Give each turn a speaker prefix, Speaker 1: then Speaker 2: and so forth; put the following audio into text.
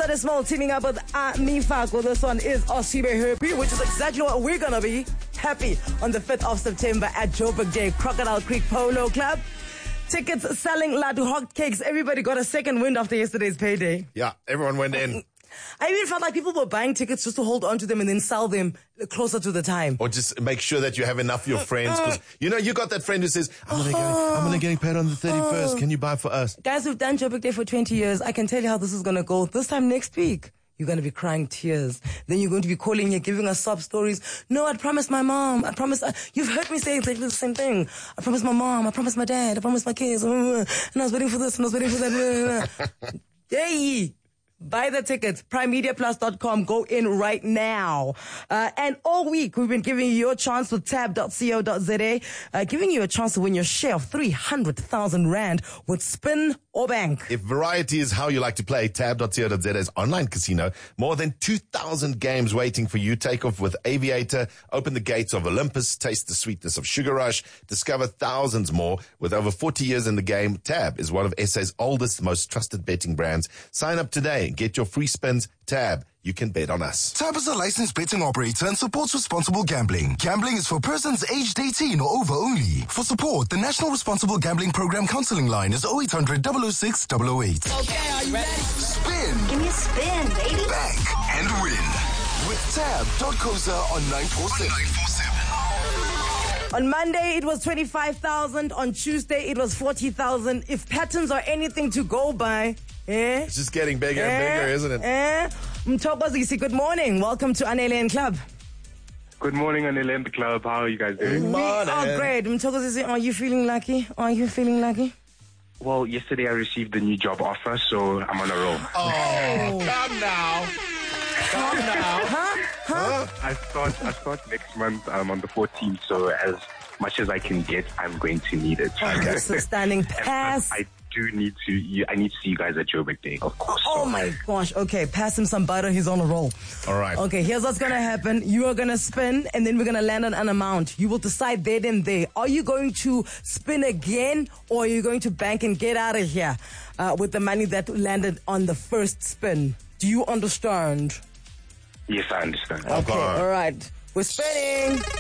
Speaker 1: Started Small teaming up with Mifako. This one is Osibe Happy, which is exactly what we're going to be. Happy on the 5th of September at Joburg Day, Crocodile Creek Polo Club. Tickets selling like hotcakes. Everybody got a second wind after yesterday's payday.
Speaker 2: Yeah, everyone went in.
Speaker 1: I even felt like people were buying tickets just to hold on to them and then sell them closer to the time.
Speaker 2: Or just make sure that you have enough of your friends. Because, you got that friend who says, I'm going to get paid on the 31st. Can you buy for us?
Speaker 1: Guys, we've done Joburg Day for 20 years. I can tell you how this is going to go. This time next week, you're going to be crying tears. Then you're going to be calling here, giving us sob stories. No, I promised my mom. I promised. You've heard me say exactly the same thing. I promised my mom. I promised my dad. I promised my kids. And I was waiting for this and I was waiting for that. Hey! Buy the tickets, primemediaplus.com. Go in right now. And all week, we've been giving you your chance with tab.co.za, giving you a chance to win your share of 300,000 Rand with Spin or Bank.
Speaker 2: If variety is how you like to play, tab.co.za's online casino. More than 2,000 games waiting for you. Take off with Aviator. Open the gates of Olympus. Taste the sweetness of Sugar Rush. Discover thousands more. With over 40 years in the game, Tab is one of SA's oldest, most trusted betting brands. Sign up today. Get your free spins. Tab. You can bet on us.
Speaker 3: Tab is a licensed betting operator and supports responsible gambling. Gambling is for persons aged 18 or over only. For support, the National Responsible Gambling Program counseling line is 0800 006 008.
Speaker 4: Okay, are you ready?
Speaker 3: Spin.
Speaker 5: Give me a spin, baby.
Speaker 3: Bank and win. With tab.coza on 947.
Speaker 1: On Monday, it was 25,000. On Tuesday, it was 40,000. If patterns are anything to go by,
Speaker 2: It's just getting bigger and bigger, isn't it?
Speaker 1: Mthokozisi, good morning. Welcome to Anele Club.
Speaker 6: Good morning, Anele Club. How are you guys doing?
Speaker 1: We are great. Mthokozisi, are you feeling lucky? Are you feeling lucky?
Speaker 6: Well, yesterday I received a new job offer, so I'm on a roll.
Speaker 2: Oh, come now. Come now.
Speaker 6: I start next month on the 14th, so as much as I can get, I'm going to need it.
Speaker 1: Okay. So standing pass.
Speaker 6: I need to see you guys at Joburg Day, of course.
Speaker 1: Oh my gosh. Okay, pass him some butter. He's on a roll.
Speaker 2: All right.
Speaker 1: Okay, here's what's going to happen. You are going to spin, and then we're going to land on an amount. You will decide then and there. Are you going to spin again, or are you going to bank and get out of here with the money that landed on the first spin? Do you understand?
Speaker 6: Yes, I understand.
Speaker 1: Okay, all right. We're spinning.